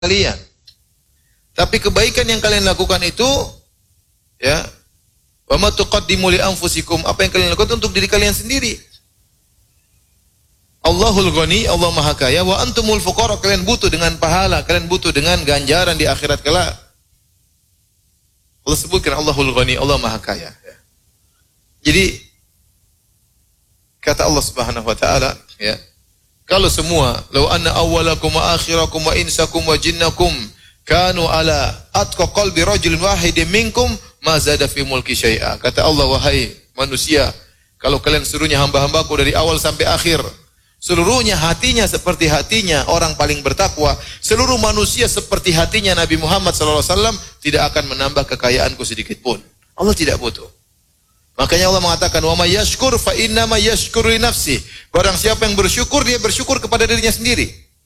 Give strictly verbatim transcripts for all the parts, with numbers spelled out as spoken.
kalian. Tapi kebaikan yang kalian lakukan itu, ya, wa ma tuqaddimu li anfusikum, apa yang kalian lakukan untuk diri kalian sendiri. Allahul Ghani, Allah Maha Kaya, wa antumul fuqara, kalian butuh dengan pahala, kalian butuh dengan ganjaran di akhirat kelak. Allah sebutkan Allahul Ghani, Allah Maha Kaya. Jadi kata Allah Subhanahu wa taala, ya, kalau semua, law anna awwalakum wa akhirakum wa insakum wa jinnakum kanu ala atqa qalbi rajulin wahidin minkum ma zada fi mulki syai'a. Kata Allah, wahai manusia, kalau kalian seluruhnya hamba-hambaku dari awal sampai akhir, seluruhnya hatinya seperti hatinya orang paling bertakwa, seluruh manusia seperti hatinya Nabi Muhammad sallallahu alaihi wasallam, tidak akan menambah kekayaanku sedikit pun. Allah tidak butuh. Makanya Allah mengatakan, wa may yashkur fa inna ma yashkuru li nafsi. Barang siapa yang bersyukur, dia bersyukur kepada dirinya sendiri.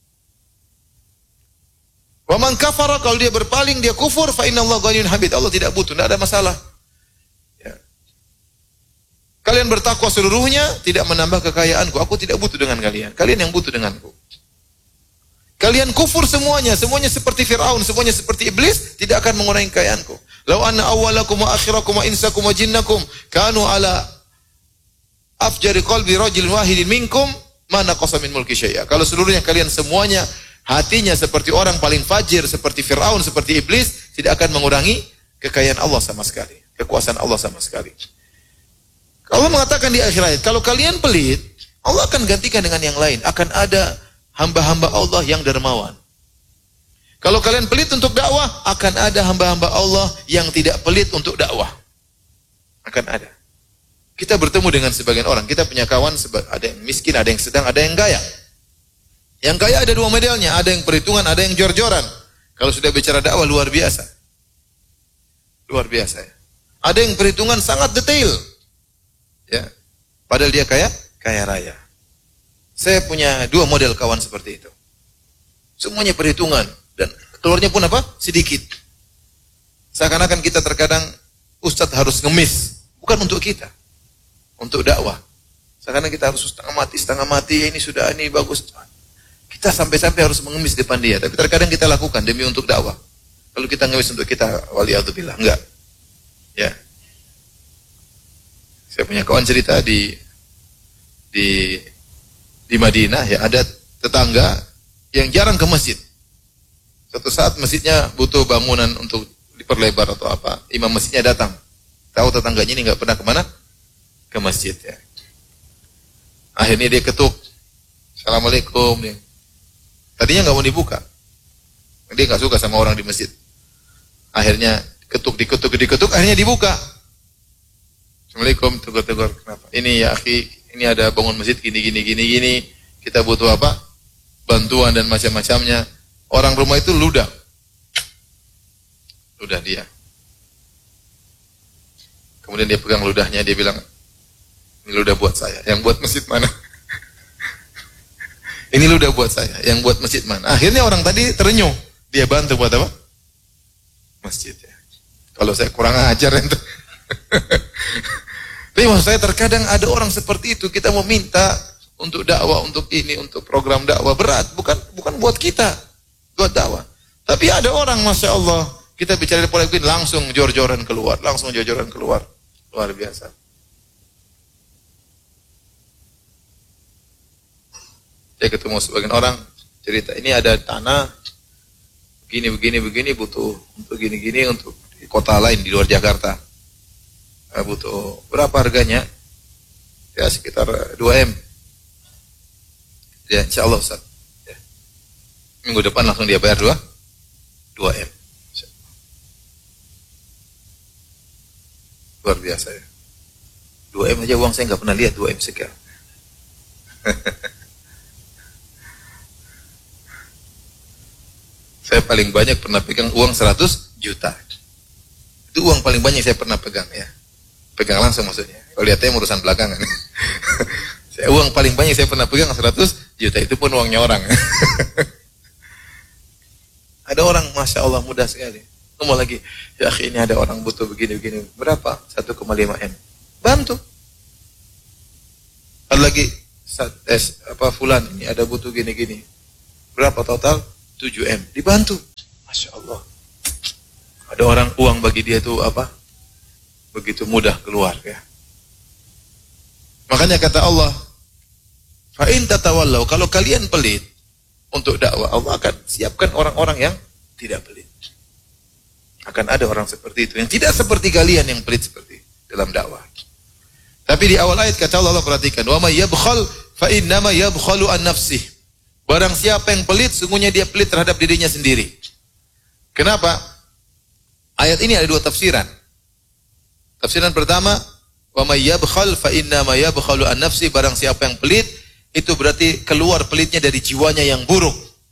Wa man kafara, kalau dia berpaling, dia kufur, fa inna Allah ghaniyun hamid. Allah tidak butuh, tidak ada masalah. Ya. Kalian bertakwa seluruhnya, tidak menambah kekayaanku. Aku tidak butuh dengan kalian. Kalian yang butuh denganku. Kalian kufur semuanya, semuanya seperti Fir'aun, semuanya seperti iblis, tidak akan mengurangi kekayaanku. Lau anna awwalakum wa akhirakum wa insakum wa jinnakum kanu ala afjari qalbi rajulin wahidin minkum ma naqasa min mulki syai'a. Kalau seluruhnya kalian semuanya hatinya seperti orang paling fajir, seperti Fir'aun, seperti iblis, tidak akan mengurangi kekayaan Allah sama sekali, kekuasaan Allah sama sekali. Allah mengatakan di akhir ayat, kalau kalian pelit, Allah akan gantikan dengan yang lain. Akan ada hamba-hamba Allah yang dermawan. Kalau kalian pelit untuk dakwah, akan ada hamba-hamba Allah yang tidak pelit untuk dakwah. Akan ada. Kita bertemu dengan sebagian orang. Kita punya kawan, ada yang miskin, ada yang sedang, ada yang kaya. Yang kaya ada dua modelnya. Ada yang perhitungan, ada yang jor-joran. Kalau sudah bicara dakwah, luar biasa. Luar biasa. Ya. Ada yang perhitungan sangat detail. Ya. Padahal dia kaya, kaya raya. Saya punya dua model kawan seperti itu. Semuanya perhitungan. Dan keluarnya pun apa? Sedikit. Seakan-akan kita terkadang, Ustadz harus ngemis. Bukan untuk kita. Untuk dakwah. Seakan-akan kita harus setengah mati, setengah mati. Ini sudah, ini bagus. Kita sampai-sampai harus mengemis depan dia. Tapi terkadang kita lakukan demi untuk dakwah. Kalau kita ngemis untuk kita, wali'adzubillah. Enggak. Ya. Saya punya kawan cerita di di di Madinah, ya, ada tetangga yang jarang ke masjid. Suatu saat masjidnya butuh bangunan untuk diperlebar atau apa. Imam masjidnya datang. Tahu tetangganya ini nggak pernah kemana? Ke masjid, ya. Akhirnya dia ketuk. Assalamualaikum. Tadinya nggak mau dibuka. Dia nggak suka sama orang di masjid. Akhirnya ketuk, diketuk, diketuk. Akhirnya dibuka. Assalamualaikum. Tegur-tegur. Kenapa? Ini ya akhi, ini ada bangun masjid gini, gini, gini, gini. Kita butuh apa? Bantuan dan macam-macamnya. Orang rumah itu ludah. Ludah dia. Kemudian dia pegang ludahnya, dia bilang, ini ludah buat saya. Yang buat masjid mana? Ini ludah buat saya. Yang buat masjid mana? Akhirnya orang tadi terenyuh. Dia bantu buat apa? Masjid. Ya. Kalau saya kurang ajar itu. Tapi maksud saya terkadang ada orang seperti itu. Kita mau minta untuk dakwah, untuk ini, untuk program dakwah berat. Bukan bukan buat kita. Buat dakwah. Tapi ada orang, Masya Allah, kita bicara di polemik langsung jor-joran keluar, langsung jor-joran keluar. Luar biasa. Saya ketemu sebagian orang, cerita, ini ada tanah, begini, begini, begini, butuh untuk gini-gini, untuk di kota lain, di luar Jakarta. Butuh, berapa harganya? Ya sekitar dua M. Ya insya Allah Ustaz. Minggu depan langsung dia bayar dua, dua M. Luar biasa ya. dua M aja uang saya nggak pernah lihat dua M sekian. Saya paling banyak pernah pegang uang seratus juta. Itu uang paling banyak saya pernah pegang ya. Pegang langsung maksudnya. Kalau lihatnya urusan belakangan. Saya uang paling banyak saya pernah pegang seratus juta. Itu pun uangnya orang. Ada orang, Masya Allah, mudah sekali. Ngomong lagi, ya akhi, ini ada orang butuh begini-begini. Berapa? satu koma lima M. Bantu. Ada lagi, eh, apa fulan, ini ada butuh gini-gini. Berapa total? tujuh M. Dibantu. Masya Allah. Ada orang uang bagi dia itu apa? Begitu mudah keluar ya. Makanya kata Allah, fa in tatawallaw, kalau kalian pelit untuk dakwah, Allah akan siapkan orang-orang yang tidak pelit. Akan ada orang seperti itu yang tidak seperti kalian yang pelit seperti dalam dakwah. Tapi di awal ayat kata Allah, Allah perhatikan, wa may yabkhal fa innama yabkhalu an nafsih. Barang siapa yang pelit, sungguhnya dia pelit terhadap dirinya sendiri. Kenapa? Ayat ini ada dua tafsiran. Tafsiran pertama, wa may yabkhal fa innama yabkhalu an nafsi, barang siapa yang pelit itu berarti keluar pelitnya dari jiwanya yang buruk.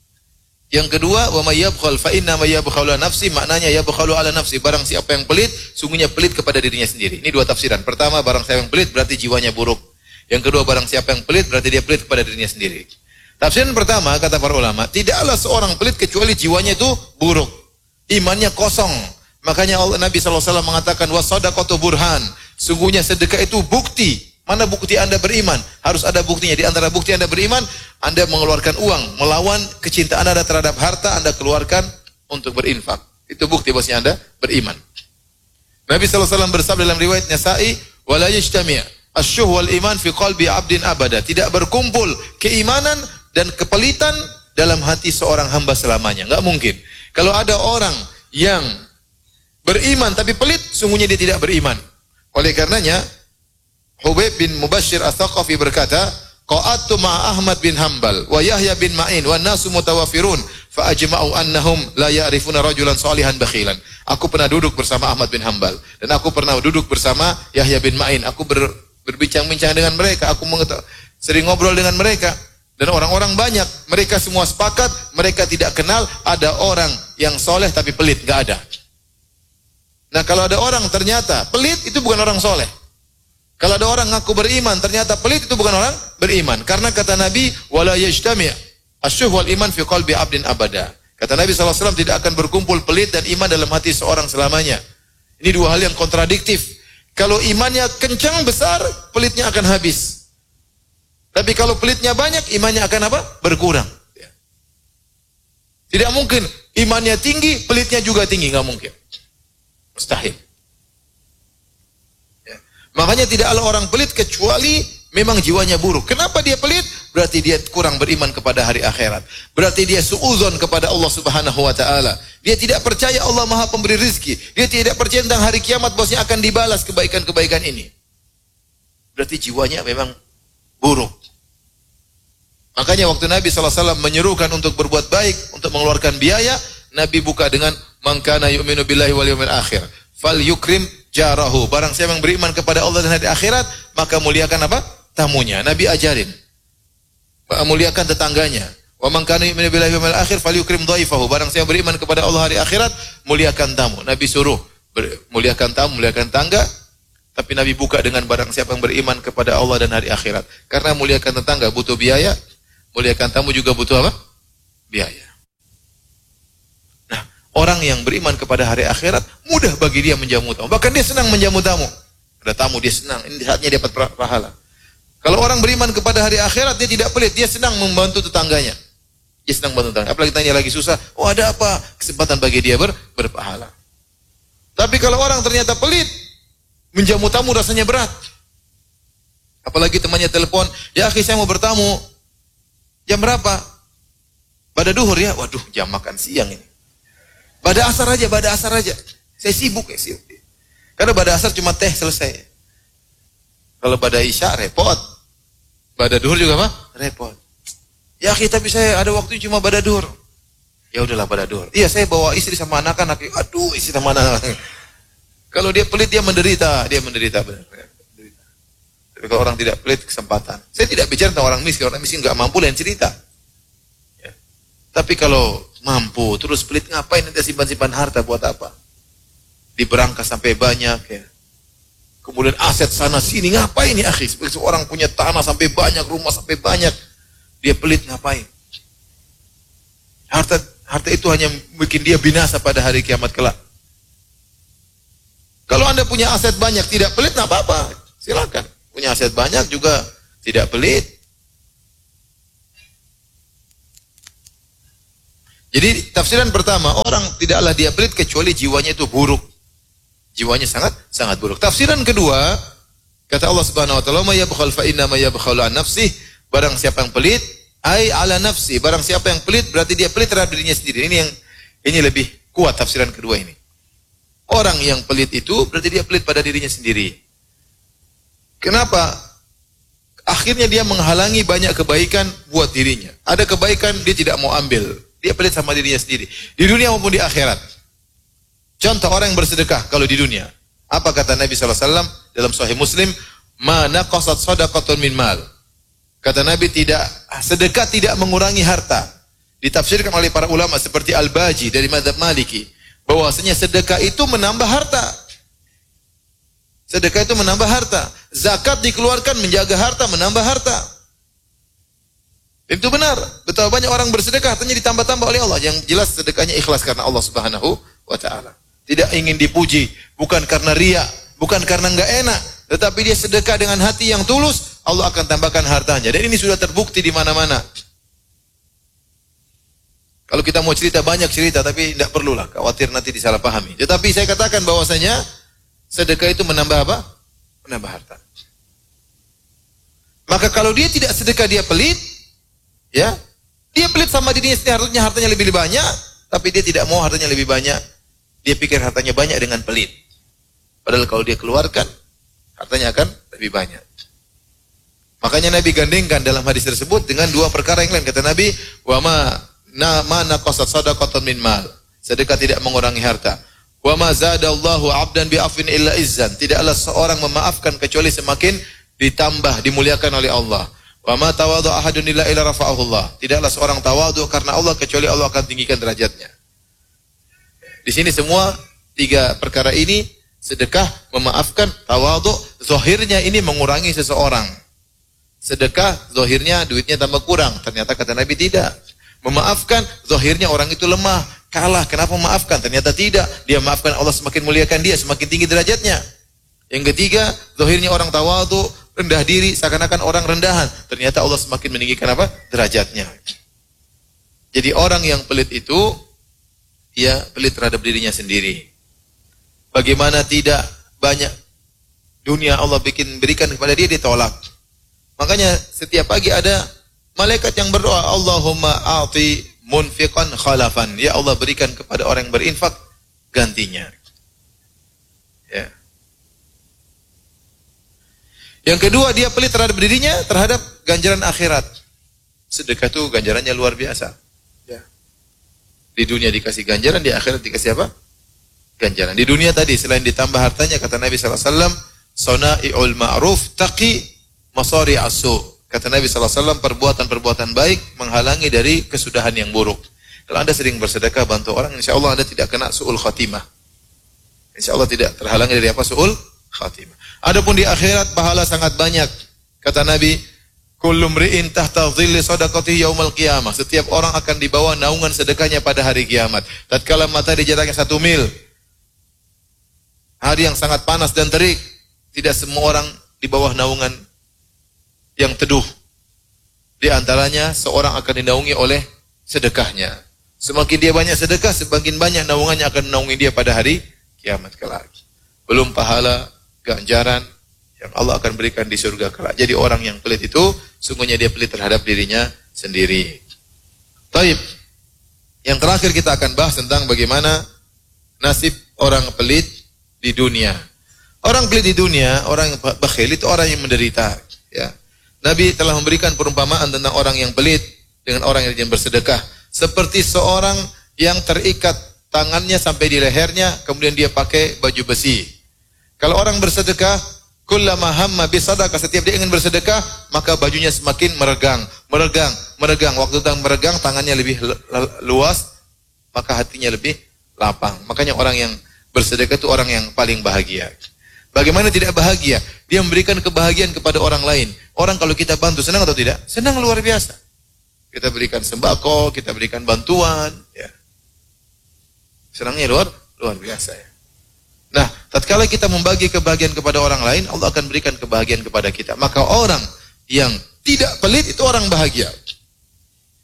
Yang kedua, wa may yabkhal fa innama yabkhalu an nafsi, maknanya yabkhalu ala nafsi, barang siapa yang pelit sungguhnya pelit kepada dirinya sendiri. Ini dua tafsiran. Pertama, barang siapa yang pelit berarti jiwanya buruk. Yang kedua, barang siapa yang pelit berarti dia pelit kepada dirinya sendiri. Tafsiran pertama kata para ulama, tidaklah seorang pelit kecuali jiwanya itu buruk. Imannya kosong. Makanya Allah, Nabi shallallahu alaihi wasallam mengatakan was-shadaqatu burhan. Sungguhnya sedekah itu bukti. Mana bukti Anda beriman? Harus ada buktinya. Di antara bukti Anda beriman, Anda mengeluarkan uang, melawan kecintaan Anda terhadap harta, Anda keluarkan untuk berinfak. Itu bukti bahwasanya Anda beriman. Nabi shallallahu alaihi wasallam bersabda dalam riwayat Nasa'i, "Wala yajtami' asy-syuh wal iman fi qalbi 'abdin abada." Tidak berkumpul keimanan dan kepelitan dalam hati seorang hamba selamanya. Enggak mungkin. Kalau ada orang yang beriman tapi pelit, sungguhnya dia tidak beriman. Oleh karenanya, Hubayb bin Mubashir Ats-Tsaqafi berkata, "Qa'adtu ma'a Ahmad bin Hanbal wa Yahya bin Ma'in wa an-nasu mutawaffirun fa ajma'u annahum la ya'rifuna rajulan shalihan bakhilan." Aku pernah duduk bersama Ahmad bin Hanbal dan aku pernah duduk bersama Yahya bin Ma'in. Aku ber, berbincang-bincang dengan mereka, aku mengetahui, sering ngobrol dengan mereka dan orang-orang banyak, mereka semua sepakat mereka tidak kenal ada orang yang soleh tapi pelit, enggak ada. Nah, kalau ada orang ternyata pelit, itu bukan orang soleh. Kalau ada orang ngaku beriman, ternyata pelit, itu bukan orang beriman. Karena kata Nabi, wala yajtami' asy-syuh wal iman fi qalbi 'abdin abada. Kata Nabi shallallahu alaihi wasallam, tidak akan berkumpul pelit dan iman dalam hati seorang selamanya. Ini dua hal yang kontradiktif. Kalau imannya kencang besar, pelitnya akan habis. Tapi kalau pelitnya banyak, imannya akan apa? Berkurang. Tidak mungkin imannya tinggi, pelitnya juga tinggi, nggak mungkin. Mustahil. Ya. Makanya tidak ada orang pelit kecuali memang jiwanya buruk. Kenapa dia pelit? Berarti dia kurang beriman kepada hari akhirat. Berarti dia suudzon kepada Allah Subhanahu wa taala. Dia tidak percaya Allah Maha Pemberi rizki. Dia tidak percaya tentang hari kiamat bahwasanya akan dibalas kebaikan-kebaikan ini. Berarti jiwanya memang buruk. Makanya waktu Nabi shallallahu alaihi wasallam menyerukan untuk berbuat baik, untuk mengeluarkan biaya, Nabi buka dengan man kana yu'minu billahi wal yawmil akhir fal yukrim jarahu. Barang siapa yang beriman kepada Allah dan hari akhirat, maka muliakan apa? Tamunya. Nabi ajarin. Muliakan tetangganya. Wa man kana yu'minu billahi wal yawmil akhir fal yukrim dhaifahu. Barang siapa yang beriman kepada Allah hari akhirat, muliakan tamu. Nabi suruh muliakan tamu, muliakan tangga. Tapi Nabi buka dengan barang siapa yang beriman kepada Allah dan hari akhirat. Karena muliakan tetangga butuh biaya, muliakan tamu juga butuh apa? Biaya. Orang yang beriman kepada hari akhirat, mudah bagi dia menjamu tamu. Bahkan dia senang menjamu tamu. Ada tamu, dia senang. Ini saatnya dia dapat pahala. Kalau orang beriman kepada hari akhirat, dia tidak pelit. Dia senang membantu tetangganya. Dia senang membantu tetangganya. Apalagi tanya lagi susah. Oh, ada apa? Kesempatan bagi dia ber, berpahala. Tapi kalau orang ternyata pelit, menjamu tamu rasanya berat. Apalagi temannya telepon, ya akhi saya mau bertamu. Jam berapa? Pada duhur ya. Waduh, jam makan siang ini. Pada asar aja, pada asar aja. Saya sibuk ya, sibuk. Karena pada asar cuma teh selesai. Kalau pada isya repot. Pada duhur juga apa? Repot. Ya akhi, tapi saya ada waktu cuma pada duhur. Ya udahlah pada duhur. Iya, saya bawa istri sama anak-anak. Aduh, istri sama anak-anak. Kalau dia pelit, dia menderita. Dia menderita benar. Tapi kalau orang tidak pelit, kesempatan. Saya tidak bicara tentang orang miskin. Orang miskin nggak mampu lain cerita. Ya. Tapi kalau mampu, terus pelit, ngapain nanti simpan-simpan harta buat apa? Diberangkas sampai banyak ya. Kemudian aset sana sini, ngapain ya akhi? Seorang punya tanah sampai banyak, rumah sampai banyak. Dia pelit, ngapain? Harta harta itu hanya bikin dia binasa pada hari kiamat kelak. Kalau Anda punya aset banyak, tidak pelit, nggak apa-apa. Silakan. Punya aset banyak juga tidak pelit. Jadi tafsiran pertama, orang tidaklah dia pelit kecuali jiwanya itu buruk. Jiwanya sangat sangat buruk. Tafsiran kedua, kata Allah Subhanahu wa taala, "Ma yabkhal fa inna ma yabkhalu an nafsih." Barang siapa yang pelit, ai ala nafsi. Barang siapa yang pelit berarti dia pelit terhadap dirinya sendiri. Ini yang ini lebih kuat tafsiran kedua ini. Orang yang pelit itu berarti dia pelit pada dirinya sendiri. Kenapa? Akhirnya dia menghalangi banyak kebaikan buat dirinya. Ada kebaikan dia tidak mau ambil. Dia pelit sama dirinya sendiri. Di dunia maupun di akhirat. Contoh orang yang bersedekah kalau di dunia. Apa kata Nabi sallallahu alaihi wasallam dalam Sahih Muslim? Ma naqasat shadaqatun min mal. Kata Nabi, tidak sedekah tidak mengurangi harta. Ditafsirkan oleh para ulama seperti Al-Baji dari mazhab Maliki. Bahwasanya sedekah itu menambah harta. Sedekah itu menambah harta. Zakat dikeluarkan menjaga harta, menambah harta. Itu benar. Betapa banyak orang bersedekah hartanya ditambah-tambah oleh Allah. Yang jelas sedekahnya ikhlas karena Allah Subhanahu wa taala. Tidak ingin dipuji, bukan karena riya, bukan karena enggak enak, tetapi dia sedekah dengan hati yang tulus, Allah akan tambahkan hartanya. Dan ini sudah terbukti di mana-mana. Kalau kita mau cerita banyak cerita, tapi tidak perlulah, khawatir nanti disalahpahami. Tetapi saya katakan bahwasanya sedekah itu menambah apa? Menambah harta. Maka kalau dia tidak sedekah, dia pelit, ya, dia pelit sama dirinya sendiri, harusnya hartanya lebih banyak, tapi dia tidak mau hartanya lebih banyak. Dia pikir hartanya banyak dengan pelit. Padahal kalau dia keluarkan, hartanya akan lebih banyak. Makanya Nabi gandengkan dalam hadis tersebut dengan dua perkara yang lain. Kata Nabi, wa ma na ma naqasat shadaqatun min mal. Sedekah tidak mengurangi harta. Wa ma zadallahu 'abdan bi afwin illa izzan. Tidaklah seorang memaafkan kecuali semakin ditambah, dimuliakan oleh Allah. Wa ma tawadhu ahadun illa ila rafa'ahu Allah. Tidaklah seorang tawadhu karena Allah kecuali Allah akan tinggikan derajatnya. Di sini semua tiga perkara ini, sedekah, memaafkan, tawadhu, zahirnya ini mengurangi seseorang. Sedekah, zahirnya duitnya tambah kurang. Ternyata kata Nabi tidak. Memaafkan, zahirnya orang itu lemah, kalah. Kenapa memaafkan? Ternyata tidak. Dia maafkan, Allah semakin muliakan dia, semakin tinggi derajatnya. Yang ketiga, zahirnya orang tawadhu, rendah diri, seakan-akan orang rendahan. Ternyata Allah semakin meninggikan apa? Derajatnya. Jadi orang yang pelit itu, dia pelit terhadap dirinya sendiri. Bagaimana tidak banyak dunia Allah bikin berikan kepada dia, ditolak. Makanya setiap pagi ada malaikat yang berdoa, Allahumma a'ti munfiqan khalafan. Ya Allah, berikan kepada orang yang berinfak gantinya. Ya. Yang kedua, dia pelit terhadap dirinya, terhadap ganjaran akhirat. Sedekah itu ganjarannya luar biasa. Ya. Di dunia dikasih ganjaran, di akhirat dikasih apa? Ganjaran. Di dunia tadi selain ditambah hartanya, kata Nabi sallallahu alaihi wasallam, sona'i'ul ma'ruf taqi masari asu. Kata Nabi sallallahu alaihi wasallam, perbuatan-perbuatan baik menghalangi dari kesudahan yang buruk. Kalau Anda sering bersedekah, bantu orang, insya Allah Anda tidak kena su'ul khatimah. Insya Allah tidak terhalangi dari apa? Su'ul khatimah. Adapun di akhirat pahala sangat banyak. Kata Nabi, kullu mri'in tahta dhilli sadaqatihi yaumal qiyamah. Setiap orang akan dibawa naungan sedekahnya pada hari kiamat. Tatkala matahari jaraknya satu mil, hari yang sangat panas dan terik, tidak semua orang di bawah naungan yang teduh. Di antaranya seorang akan dinaungi oleh sedekahnya. Semakin dia banyak sedekah, semakin banyak naungannya akan menaungi dia pada hari kiamat kelak. Belum pahala, ganjaran yang Allah akan berikan di surga kelak. Jadi orang yang pelit itu, sungguhnya dia pelit terhadap dirinya sendiri. Taib. Yang terakhir kita akan bahas tentang bagaimana nasib orang pelit di dunia. Orang pelit di dunia, orang yang bakhil itu orang yang menderita. Ya. Nabi telah memberikan perumpamaan tentang orang yang pelit dengan orang yang rajin bersedekah. Seperti seorang yang terikat tangannya sampai di lehernya, kemudian dia pakai baju besi. Kalau orang bersedekah, kullama hamma bisadaqah, setiap dia ingin bersedekah, maka bajunya semakin meregang, meregang, meregang. Waktu tentang meregang, tangannya lebih luas, maka hatinya lebih lapang. Makanya orang yang bersedekah itu orang yang paling bahagia. Bagaimana tidak bahagia? Dia memberikan kebahagiaan kepada orang lain. Orang kalau kita bantu, senang atau tidak? Senang luar biasa. Kita berikan sembako, kita berikan bantuan, ya. Senangnya luar luar biasa, ya. Nah, tatkala kita membagi kebahagiaan kepada orang lain, Allah akan berikan kebahagiaan kepada kita. Maka orang yang tidak pelit itu orang bahagia.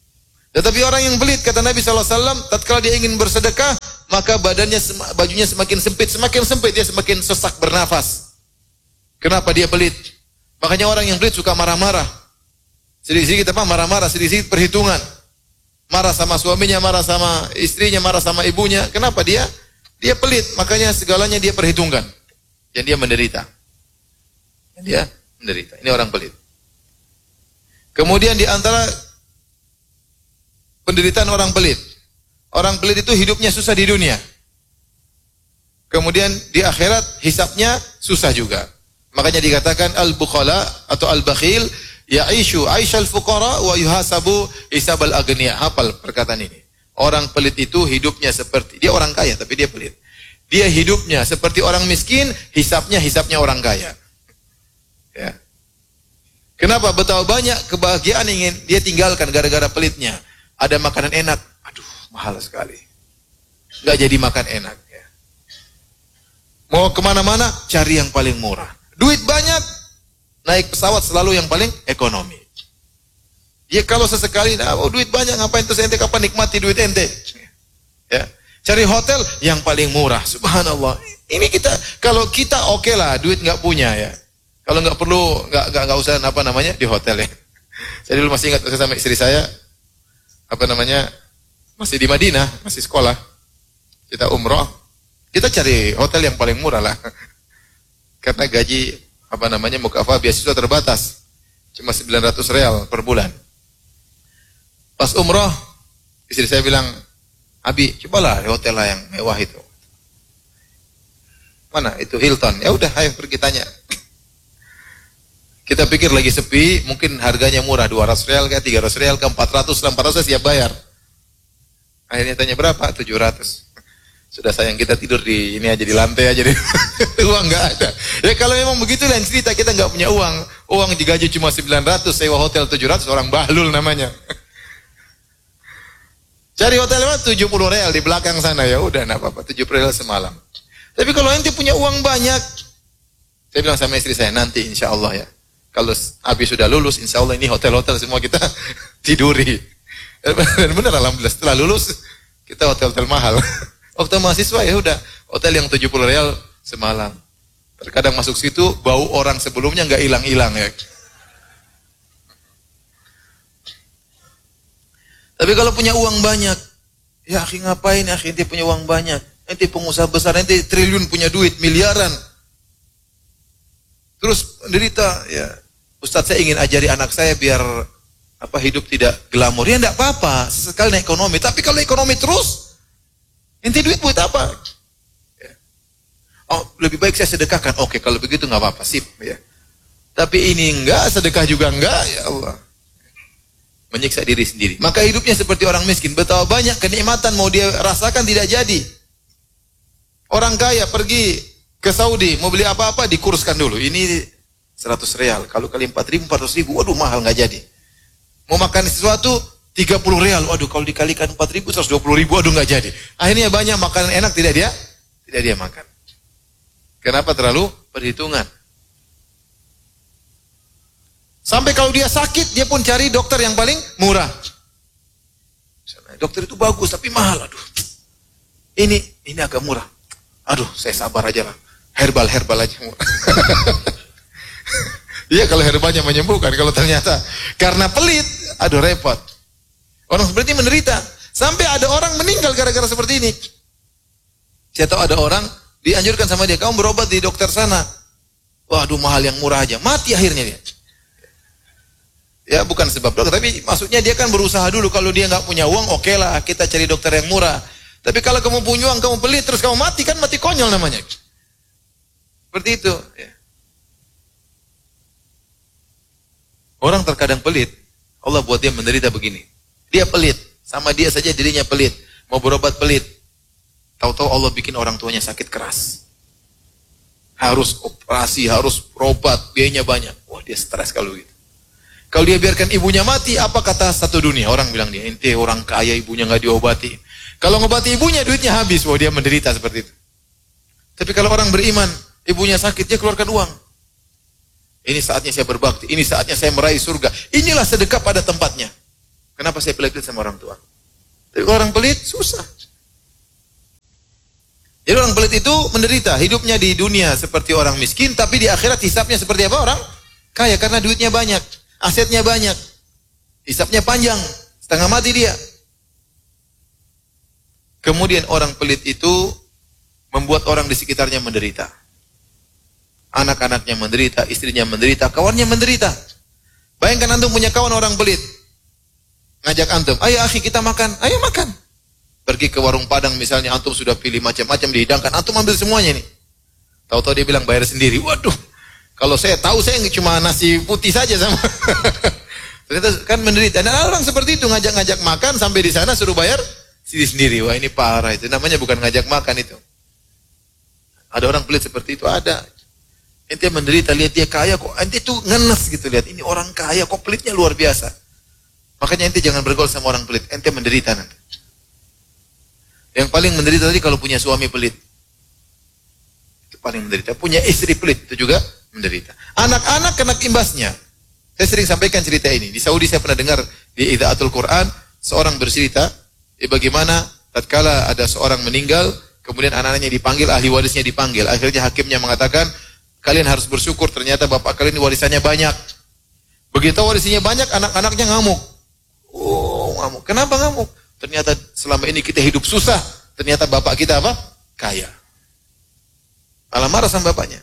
Tetapi orang yang pelit, kata Nabi shallallahu alaihi wasallam, tatkala dia ingin bersedekah, maka badannya, bajunya semakin sempit, semakin sempit dia semakin sesak bernafas. Kenapa dia pelit? Makanya orang yang pelit suka marah-marah. Sedikit-sedikit apa? Marah-marah, sedikit-sedikit perhitungan. Marah sama suaminya, marah sama istrinya, marah sama ibunya. Kenapa dia? Dia pelit, makanya segalanya dia perhitungkan. Dan dia menderita. Dan dia menderita. Ini orang pelit. Kemudian di antara penderitaan orang pelit. Orang pelit itu hidupnya susah di dunia. Kemudian di akhirat hisabnya susah juga. Makanya dikatakan al-bukhala atau al-bakhil ya'ishu aisyal fuqara wa yuhasabu hisabal aghniya. Hafal perkataan ini. Orang pelit itu hidupnya seperti, dia orang kaya tapi dia pelit. Dia hidupnya seperti orang miskin, hisabnya hisabnya orang kaya. Ya. Kenapa? Betapa banyak kebahagiaan ingin dia tinggalkan gara-gara pelitnya. Ada makanan enak, aduh mahal sekali. Nggak jadi makan enak. Ya. Mau kemana-mana, cari yang paling murah. Duit banyak, naik pesawat selalu yang paling ekonomi. Ya kalau sesekali, nah, oh, duit banyak, ngapain terus ente, kapan nikmati duit ente? Ya. Cari hotel yang paling murah, subhanallah. Ini kita, kalau kita oke okay lah, duit nggak punya ya. Kalau nggak perlu, nggak nggak nggak usah apa namanya di hotel ya. Saya dulu masih ingat saya sama istri saya. Apa namanya, masih di Madinah, masih sekolah, kita umroh, kita cari hotel yang paling murah lah, karena gaji, apa namanya, mukafah beasiswa terbatas, cuma sembilan ratus real per bulan. Pas umroh, istri saya bilang, Abi, cobalah hotel lah yang mewah itu. Mana? Itu Hilton. Ya udah, ayo pergi tanya. Kita pikir lagi sepi, mungkin harganya murah, dua ratus real, kayak tiga ratus real, ke empat ratus, empat ratus siap bayar. Akhirnya tanya berapa? tujuh ratus. Sudah sayang kita tidur di ini aja, di lantai aja, di uang nggak ada. Ya kalau memang begitu lain cerita, kita nggak punya uang. Uang digaji cuma sembilan ratus, sewa hotel tujuh ratus, orang bahlul namanya. Cari hotel apa? tujuh puluh real di belakang sana, ya udah enggak apa-apa, tujuh puluh real semalam. Tapi kalau ente punya uang banyak, saya bilang sama istri saya, nanti insya Allah ya. Kalau Abi sudah lulus, insya Allah ini hotel-hotel semua kita tiduri. Dan benar, alhamdulillah setelah lulus kita hotel-hotel mahal. Waktu mahasiswa ya udah hotel yang tujuh puluh real semalam. Terkadang masuk situ bau orang sebelumnya nggak hilang-hilang ya. Tapi kalau punya uang banyak, ya akhi ngapain ya akhi, ente punya uang banyak, ente pengusaha besar, ente triliun punya duit miliaran. Terus menderita, ya Ustaz saya ingin ajari anak saya biar apa hidup tidak glamor. Ya enggak apa-apa, sesekali naik ekonomi. Tapi kalau ekonomi terus, ente duit buat apa? Ya. Oh lebih baik saya sedekahkan. Oke kalau begitu nggak apa-apa, sip. Ya. Tapi ini enggak, sedekah juga enggak, ya Allah. Menyiksa diri sendiri. Maka hidupnya seperti orang miskin. Betapa banyak kenikmatan mau dia rasakan tidak jadi. Orang kaya pergi ke Saudi, mau beli apa-apa dikurskan dulu. Ini seratus real, kalau kali empat ribu, empat ratus ribu, waduh mahal nggak jadi. Mau makan sesuatu tiga puluh real, waduh kalau dikalikan empat ribu, seratus dua puluh ribu, waduh nggak jadi. Akhirnya banyak makanan enak tidak dia, tidak dia makan. Kenapa? Terlalu perhitungan. Sampai kalau dia sakit, dia pun cari dokter yang paling murah. Dokter itu bagus, tapi mahal. Aduh, ini ini agak murah. Aduh, saya sabar aja lah. Herbal, herbal aja. Iya, kalau herbalnya menyembuhkan. Kalau ternyata karena pelit, aduh repot. Orang seperti ini menderita. Sampai ada orang meninggal gara-gara seperti ini. Saya tahu ada orang, dianjurkan sama dia, kamu berobat di dokter sana. Waduh, mahal yang murah aja. Mati akhirnya dia. Ya, bukan sebab dokter, tapi maksudnya dia kan berusaha dulu. Kalau dia nggak punya uang, oke okay lah, kita cari dokter yang murah. Tapi kalau kamu punya uang, kamu pelit, terus kamu mati, kan mati konyol namanya. Seperti itu. Ya. Orang terkadang pelit, Allah buat dia menderita begini. Dia pelit, sama dia saja dirinya pelit. Mau berobat pelit. Tahu-tahu Allah bikin orang tuanya sakit keras. Harus operasi, harus berobat, biayanya banyak. Wah, dia stres kalau gitu. Kalau dia biarkan ibunya mati, apa kata satu dunia? Orang bilang dia, ente orang kaya ibunya nggak diobati. Kalau ngobati ibunya, duitnya habis. Wah, dia menderita seperti itu. Tapi kalau orang beriman, ibunya sakit, dia keluarkan uang. Ini saatnya saya berbakti, ini saatnya saya meraih surga. Inilah sedekah pada tempatnya. Kenapa saya pelit-pelit sama orang tua? Tapi orang pelit susah. Jadi orang pelit itu menderita. Hidupnya di dunia seperti orang miskin, tapi di akhirat hisapnya seperti apa? Orang kaya karena duitnya banyak, asetnya banyak, hisapnya panjang, setengah mati dia. Kemudian orang pelit itu membuat orang di sekitarnya menderita. Anak-anaknya menderita, istrinya menderita, kawannya menderita. Bayangkan antum punya kawan orang pelit. Ngajak antum, ayo akhi kita makan, ayo makan. Pergi ke warung Padang misalnya, antum sudah pilih macam-macam dihidangkan, antum ambil semuanya nih. Tahu-tahu dia bilang bayar sendiri. Waduh, kalau saya tahu saya cuma nasi putih saja sama. Ternyata kan menderita. Dan orang seperti itu ngajak-ngajak makan sampai di sana suruh bayar sendiri-sendiri. Wah ini parah itu. Namanya bukan ngajak makan itu. Ada orang pelit seperti itu, ada. Ente menderita, lihat dia kaya kok. Ente tuh ngenes gitu lihat. Ini orang kaya kok pelitnya luar biasa. Makanya ente jangan bergaul sama orang pelit. Ente menderita nanti. Yang paling menderita tadi kalau punya suami pelit. Itu paling menderita. Punya istri pelit itu juga menderita. Anak-anak kena imbasnya. Saya sering sampaikan cerita ini. Di Saudi saya pernah dengar di Idaatul Quran seorang bercerita eh, bagaimana tatkala ada seorang meninggal, kemudian anak-anaknya dipanggil, ahli warisnya dipanggil. Akhirnya hakimnya mengatakan, kalian harus bersyukur ternyata bapak kalian warisannya banyak. Begitu warisannya banyak, anak-anaknya ngamuk. Oh, ngamuk. Kenapa ngamuk? Ternyata selama ini kita hidup susah. Ternyata bapak kita apa? Kaya. Malah marah sama bapaknya.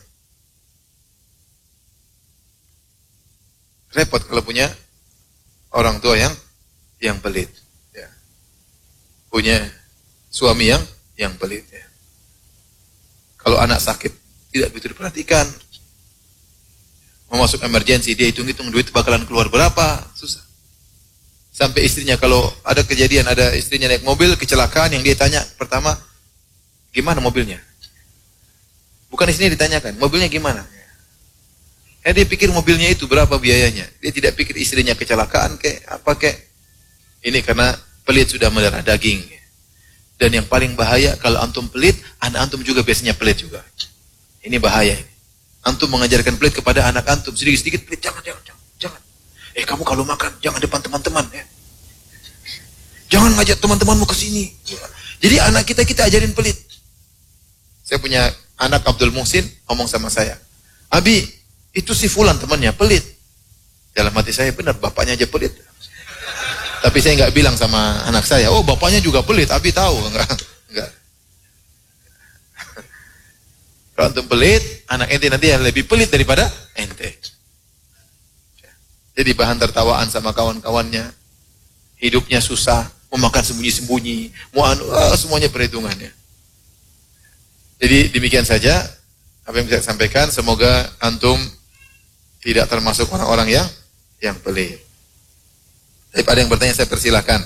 Repot kalau punya orang tua yang yang pelit. Ya. Punya suami yang yang pelit. Ya. Kalau anak sakit tidak begitu diperhatikan. Mau masuk emergensi dia hitung-hitung duit bakalan keluar berapa, susah. Sampai istrinya kalau ada kejadian, ada istrinya naik mobil, kecelakaan, yang dia tanya pertama, gimana mobilnya? Bukan istrinya ditanyakan, mobilnya gimana? Eh dia pikir mobilnya itu berapa biayanya. Dia tidak pikir istrinya kecelakaan kayak apa kayak. Ini karena pelit sudah mendarah daging. Dan yang paling bahaya kalau antum pelit, anak antum juga biasanya pelit juga. Ini bahaya. Antum mengajarkan pelit kepada anak antum, sedikit-sedikit pelit, jangan, jangan, jangan. jangan. Eh kamu kalau makan jangan depan teman-teman ya. Jangan ngajak teman-temanmu ke sini. Jadi anak kita kita ajarin pelit. Saya punya anak Abdul Muhsin ngomong sama saya, Abi, itu si fulan temannya pelit. Dalam hati saya benar, bapaknya aja pelit. Tapi saya nggak bilang sama anak saya, oh bapaknya juga pelit, Abi tahu enggak? Enggak. Kalau antum pelit, anak ente nanti yang lebih pelit daripada ente. Jadi bahan tertawaan sama kawan-kawannya. Hidupnya susah, mau makan sembunyi-sembunyi, mau anu, ah, semuanya perhitungannya. Jadi demikian saja apa yang bisa saya sampaikan. Semoga antum tidak termasuk orang-orang yang yang pelit. Tapi ada yang bertanya, saya persilahkan.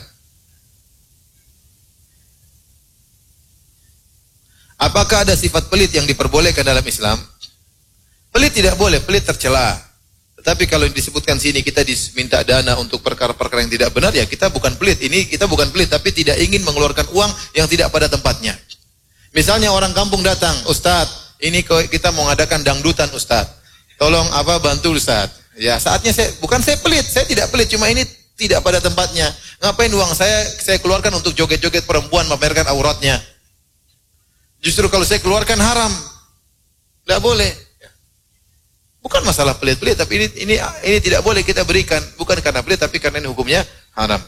Apakah ada sifat pelit yang diperbolehkan dalam Islam? Pelit tidak boleh, pelit tercela. Tetapi kalau disebutkan sini kita diminta dana untuk perkara-perkara yang tidak benar, ya kita bukan pelit. Ini kita bukan pelit, tapi tidak ingin mengeluarkan uang yang tidak pada tempatnya. Misalnya orang kampung datang, Ustadz, ini kita mau ngadakan dangdutan Ustadz. Tolong apa bantu Ustadz. Ya saatnya saya, bukan saya pelit, saya tidak pelit, cuma ini tidak pada tempatnya. Ngapain uang saya saya keluarkan untuk joget-joget perempuan, memamerkan auratnya. Justru kalau saya keluarkan haram. Tidak boleh. Bukan masalah pelit-pelit, tapi ini ini ini tidak boleh kita berikan, bukan karena pelit, tapi karena ini hukumnya haram.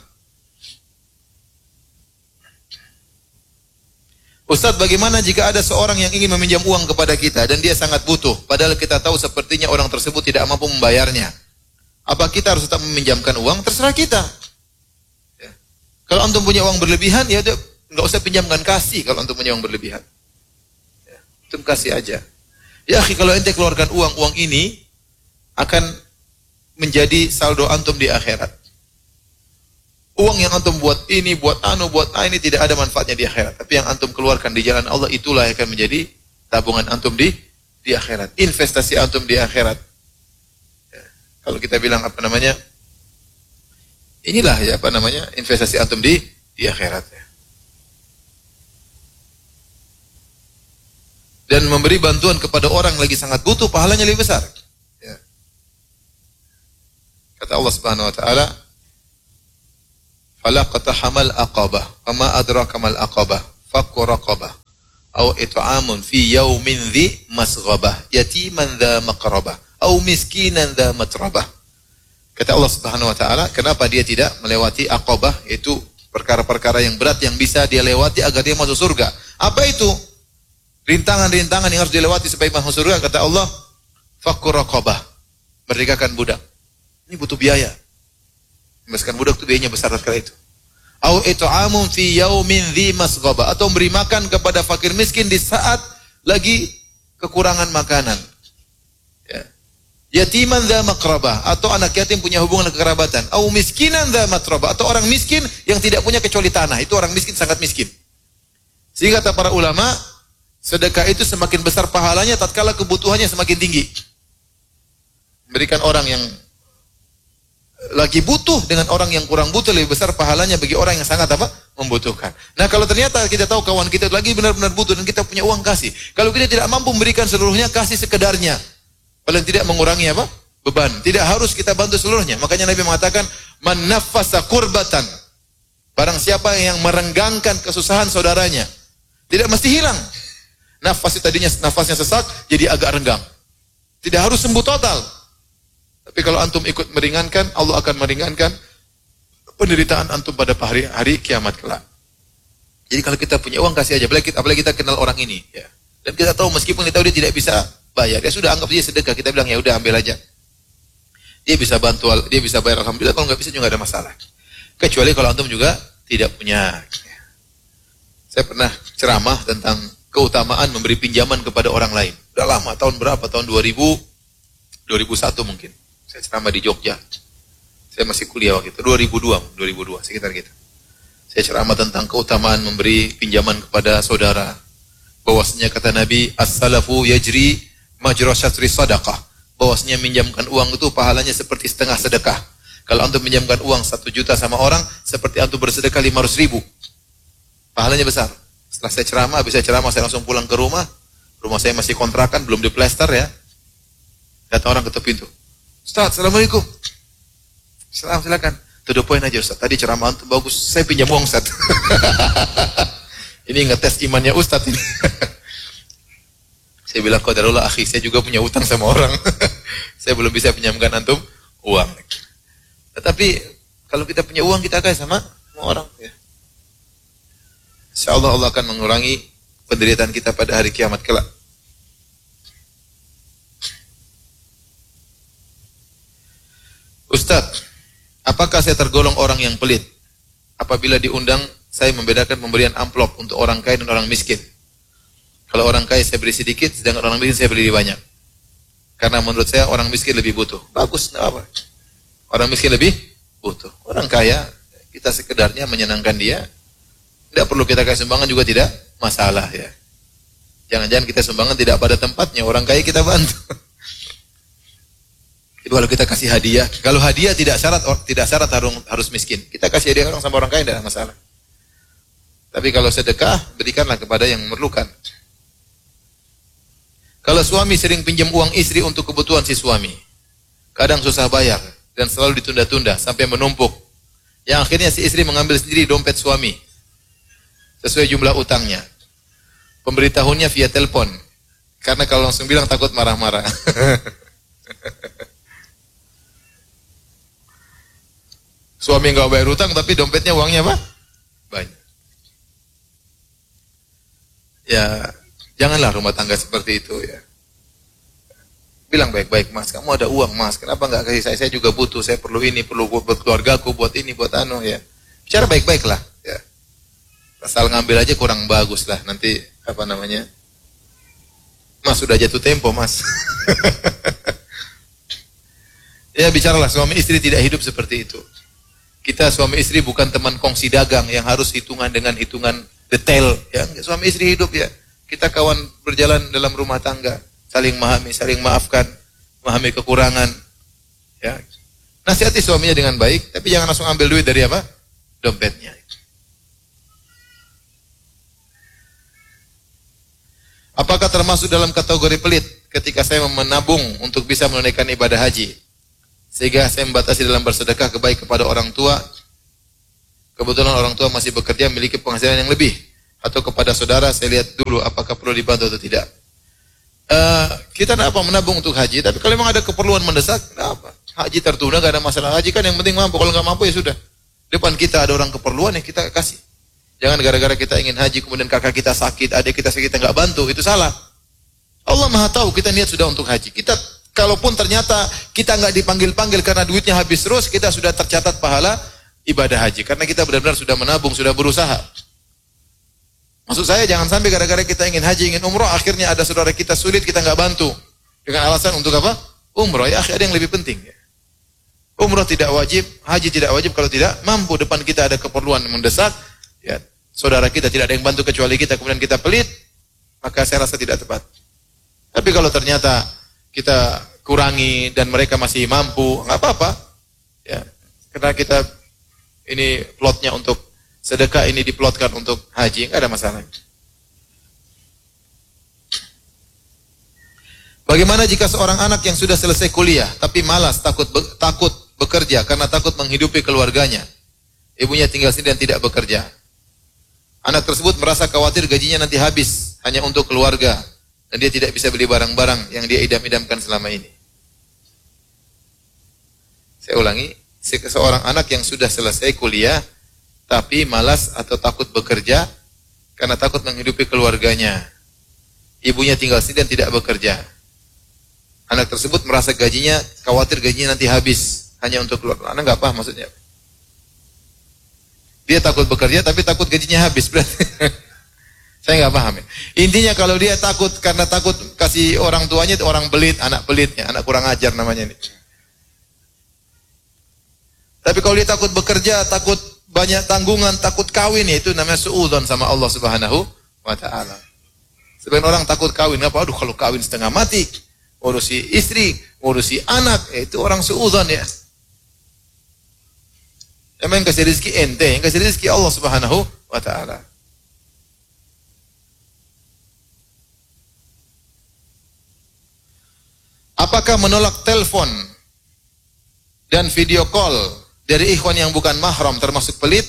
Ustaz, bagaimana jika ada seorang yang ingin meminjam uang kepada kita dan dia sangat butuh, padahal kita tahu sepertinya orang tersebut tidak mampu membayarnya? Apa kita harus tetap meminjamkan uang? Terserah kita. Ya. Kalau antum punya uang berlebihan, ya udah nggak usah pinjamkan, kasih. Kalau antum punya uang berlebihan, ya, antum kasih aja. Ya akhi, kalau ente keluarkan uang, uang ini akan menjadi saldo antum di akhirat. Uang yang antum buat ini, buat anu, buat ah, ini tidak ada manfaatnya di akhirat. Tapi yang antum keluarkan di jalan Allah, itulah yang akan menjadi tabungan antum di di akhirat. Investasi antum di akhirat. Ya. Kalau kita bilang apa namanya, inilah ya apa namanya, investasi antum di di akhirat. Ya. Dan memberi bantuan kepada orang lagi sangat butuh, pahalanya lebih besar. Ya. Kata Allah Subhanahu Wa Taala, falaqtahamal aqabah, wama adraka mal aqabah, fakku raqabah, aw it'amun fi yaumin dhi masghabah, yatiman dha maqrabah, aw miskinan dha matrabah. Kata Allah Subhanahu wa taala, kenapa dia tidak melewati aqabah, yaitu perkara-perkara yang berat yang bisa dia lewati agar dia masuk surga. Apa itu? Rintangan-rintangan yang harus dilewati supaya masuk surga. Kata Allah, fakku raqabah, merdekakan budak. Ini butuh biaya. Membebaskan budak itu biayanya besar sekali itu. Au it'amun fi yaumin dhi masghaba, atau memberi makan kepada fakir miskin di saat lagi kekurangan makanan. Ya. Yatiman dha maqrabah, atau anak yatim punya hubungan kekerabatan. Au miskinan dha matrabah, atau orang miskin yang tidak punya kecuali tanah. Itu orang miskin, sangat miskin. Sehingga kata para ulama, sedekah itu semakin besar pahalanya tatkala kebutuhannya semakin tinggi. Memberikan orang yang lagi butuh dengan orang yang kurang butuh lebih besar pahalanya bagi orang yang sangat apa? Membutuhkan. Nah, kalau ternyata kita tahu kawan kita lagi benar-benar butuh dan kita punya uang, kasih. Kalau kita tidak mampu memberikan seluruhnya, kasih sekedarnya. Paling tidak mengurangi apa? Beban. Tidak harus kita bantu seluruhnya. Makanya Nabi mengatakan, man naffasa kurbatan. Barang siapa yang merenggangkan kesusahan saudaranya, tidak mesti hilang. Nafas tadinya nafasnya sesak, jadi agak renggang. Tidak harus sembuh total. Tapi kalau antum ikut meringankan, Allah akan meringankan penderitaan antum pada hari, hari kiamat kelak. Jadi kalau kita punya uang, kasih aja. Apalagi kita, apalagi kita kenal orang ini. Ya. Dan kita tahu meskipun kita tahu dia tidak bisa bayar, dia sudah anggap dia sedekah. Kita bilang ya udah ambil aja. Dia bisa bantu, dia bisa bayar, alhamdulillah. Kalau nggak bisa juga nggak ada masalah. Kecuali kalau antum juga tidak punya. Saya pernah ceramah tentang keutamaan memberi pinjaman kepada orang lain. Udah lama, tahun berapa? Tahun dua ribu, dua ribu satu mungkin. Saya ceramah di Jogja. Saya masih kuliah waktu itu, dua ribu dua, dua ribu dua sekitar gitu. Saya ceramah tentang keutamaan memberi pinjaman kepada saudara. Bahwasanya kata Nabi, as-salafu yajri majra syatri sadaqah. Bahwasanya minjamkan uang itu pahalanya seperti setengah sedekah. Kalau antum minjamkan uang satu juta sama orang, seperti antum bersedekah lima ratus ribu. Pahalanya besar. Setelah saya ceramah, habis saya ceramah, saya langsung pulang ke rumah. Rumah saya masih kontrakan, belum diplester ya. Datang orang ketuk pintu. Ustaz, assalamualaikum. Salam, silakan. To the point aja Ustaz. Tadi ceramah itu bagus. Saya pinjam uang Ustaz. Ini ngetes imannya Ustaz ini. Saya bilang, qadarullah akhi, saya juga punya utang sama orang. Saya belum bisa pinjamkan antum uang. Tetapi kalau kita punya uang, kita kasih sama orang. Ya. Insyaallah Allah akan mengurangi penderitaan kita pada hari kiamat kelak. Ustaz, apakah saya tergolong orang yang pelit? Apabila diundang, saya membedakan pemberian amplop untuk orang kaya dan orang miskin. Kalau orang kaya saya beri sedikit, sedangkan orang miskin saya beri banyak. Karena menurut saya orang miskin lebih butuh. Bagus, enggak apa. Orang miskin lebih butuh. Orang kaya, kita sekedarnya menyenangkan dia. Tidak perlu kita kasih sumbangan juga tidak masalah ya. Jangan-jangan kita sumbangan tidak pada tempatnya, orang kaya kita bantu. Itu kalau kita kasih hadiah, kalau hadiah tidak syarat tidak syarat harus, harus miskin. Kita kasih hadiah orang sama orang kaya tidak masalah. Tapi kalau sedekah, berikanlah kepada yang memerlukan. Kalau suami sering pinjam uang istri untuk kebutuhan si suami, kadang susah bayar dan selalu ditunda-tunda sampai menumpuk. Yang akhirnya si istri mengambil sendiri dompet suami sesuai jumlah utangnya. Pemberitahunya via telepon. Karena kalau langsung bilang takut marah-marah. Suami enggak bayar utang tapi dompetnya uangnya apa? Banyak. Ya, janganlah rumah tangga seperti itu ya. Bilang baik-baik, Mas, kamu ada uang, Mas. Kenapa enggak kasih saya? Saya juga butuh, saya perlu ini, perlu buat, buat keluargaku, buat ini, buat anu ya. Bicara baik-baik lah ya. Asal ngambil aja kurang bagus lah. Nanti apa namanya? Mas sudah jatuh tempo, Mas. Ya, bicaralah, suami istri tidak hidup seperti itu. Kita suami istri bukan teman kongsi dagang yang harus hitungan dengan hitungan detail. Ya, suami istri hidup ya. Kita kawan berjalan dalam rumah tangga, saling memahami, saling maafkan, memahami kekurangan. Ya. Nasihati suaminya dengan baik, tapi jangan langsung ambil duit dari apa? Dompetnya. Apakah termasuk dalam kategori pelit ketika saya menabung untuk bisa menunaikan ibadah haji? Sehingga saya membatasi dalam bersedekah kebaik kepada orang tua kebetulan orang tua masih bekerja memiliki penghasilan yang lebih, atau kepada saudara saya lihat dulu apakah perlu dibantu atau tidak. Uh, kita tidak apa menabung untuk haji, tapi kalau memang ada keperluan mendesak, tidak apa. Haji tertunda, gak ada masalah. Haji kan yang penting mampu, kalau nggak mampu ya sudah. Depan kita ada orang keperluan ya kita kasih. Jangan gara-gara kita ingin haji kemudian kakak kita sakit, adik kita sakit, kita nggak bantu, itu salah. Allah Maha tahu kita niat sudah untuk haji. Kita kalaupun ternyata kita nggak dipanggil-panggil karena duitnya habis terus, kita sudah tercatat pahala ibadah haji karena kita benar-benar sudah menabung, sudah berusaha. Maksud saya jangan sampai gara-gara kita ingin haji, ingin umroh, akhirnya ada saudara kita sulit, kita nggak bantu dengan alasan untuk apa? Umroh. Ya, ada yang lebih penting. Umroh tidak wajib, haji tidak wajib kalau tidak mampu. Depan kita ada keperluan mendesak, ya, saudara kita tidak ada yang bantu kecuali kita, kemudian kita pelit, maka saya rasa tidak tepat. Tapi kalau ternyata kita kurangi dan mereka masih mampu, nggak apa-apa. Ya, karena kita ini plotnya untuk sedekah, ini diplotkan untuk haji, nggak ada masalah. Bagaimana jika seorang anak yang sudah selesai kuliah tapi malas, takut be, takut bekerja karena takut menghidupi keluarganya, ibunya tinggal sendiri dan tidak bekerja. Anak tersebut merasa khawatir gajinya nanti habis hanya untuk keluarga dan dia tidak bisa beli barang-barang yang dia idam-idamkan selama ini. Saya ulangi, seorang anak yang sudah selesai kuliah tapi malas atau takut bekerja karena takut menghidupi keluarganya. Ibunya tinggal sendiri dan tidak bekerja. Anak tersebut merasa gajinya, khawatir gajinya nanti habis hanya untuk keluarga. Anak nggak paham maksudnya. Dia takut bekerja tapi takut gajinya habis berarti. Saya nggak paham ya. Intinya kalau dia takut karena takut kasih orang tuanya itu orang belit, anak belitnya, anak kurang ajar namanya ini. Tapi kalau dia takut bekerja, takut banyak tanggungan, takut kawin, ya itu namanya suudzon sama Allah Subhanahu wa taala. Sebagian orang takut kawin, apa? Aduh kalau kawin setengah mati, urusi istri, urusi anak, ya itu orang suudzon ya. Emang yang kasih rezeki ente, yang kasih rezeki Allah Subhanahu wa taala. Apakah menolak telepon dan video call dari ikhwan yang bukan mahram termasuk pelit?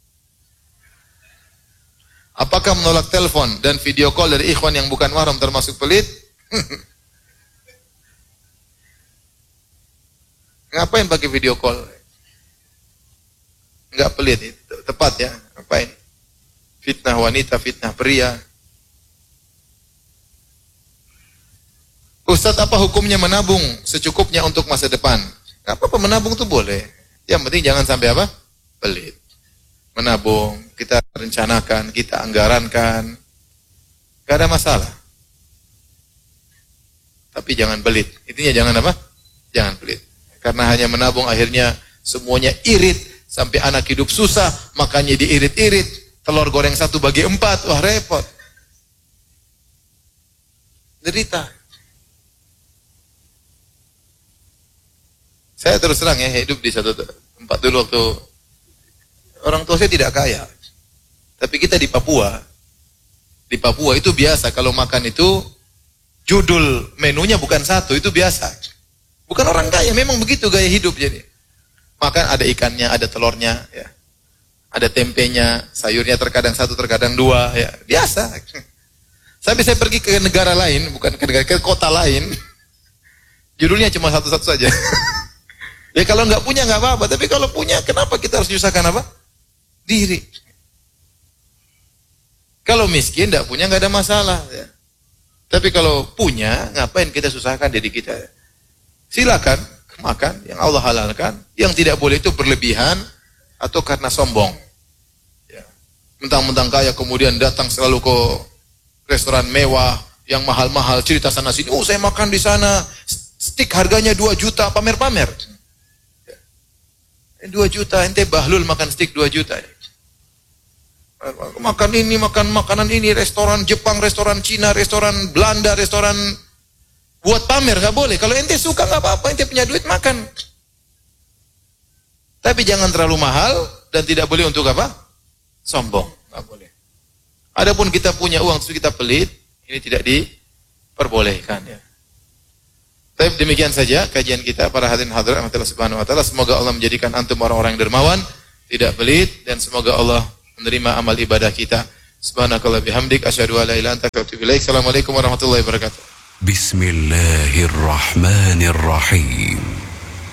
Apakah menolak telepon dan video call dari ikhwan yang bukan mahram termasuk pelit? Ngapain pakai video call? Enggak pelit, itu tepat ya. Ngapain? Fitnah wanita, fitnah pria. Ustadz, apa hukumnya menabung secukupnya untuk masa depan? Gak apa-apa, menabung itu boleh. Yang penting jangan sampai apa? Pelit. Menabung, kita rencanakan, kita anggarankan. Gak ada masalah. Tapi jangan pelit. Intinya jangan apa? Jangan pelit. Karena hanya menabung akhirnya semuanya irit. Sampai anak hidup susah, makanya diirit-irit. Telur goreng satu bagi empat, wah repot. Derita. Saya terus terang ya, hidup di satu tempat dulu waktu orang tua saya tidak kaya. Tapi kita di Papua, di Papua itu biasa kalau makan itu judul menunya bukan satu, itu biasa. Bukan orang kaya, memang begitu gaya hidup jadi. Makan ada ikannya, ada telurnya, ya. Ada tempenya, sayurnya terkadang satu, terkadang dua, ya. Biasa. Sampai saya pergi ke negara lain, bukan ke negara, ke kota lain. Judulnya cuma satu-satu saja. Ya kalau nggak punya nggak apa-apa, tapi kalau punya kenapa kita harus menyusahkan apa? Diri. Kalau miskin nggak punya nggak ada masalah. Ya. Tapi kalau punya, ngapain kita susahkan diri kita? Silakan makan yang Allah halalkan, yang tidak boleh itu berlebihan atau karena sombong. Ya. Mentang-mentang kaya kemudian datang selalu ke restoran mewah yang mahal-mahal, cerita sana sini. Oh saya makan di sana, stik harganya dua juta, pamer-pamer. dua juta, ente bahlul makan stik dua juta. Makan ini, makan makanan ini, restoran Jepang, restoran Cina, restoran Belanda, restoran buat pamer, gak boleh. Kalau ente suka gak apa-apa, ente punya duit makan. Tapi jangan terlalu mahal dan tidak boleh untuk apa? Sombong, gak boleh. Adapun kita punya uang terus kita pelit, ini tidak diperbolehkan ya. Tapi demikian saja kajian kita para hadirin hadirat rahmatullah subhanahu wa ta'ala. Semoga Allah menjadikan antum orang-orang yang dermawan. tidak pelit, dan semoga Allah menerima amal ibadah kita. Subhanakallah bihamdik asyhadu an la ilaha illa anta astaghfiruka wa atubu ilaik. Assalamualaikum warahmatullahi wabarakatuh. Bismillahirrahmanirrahim.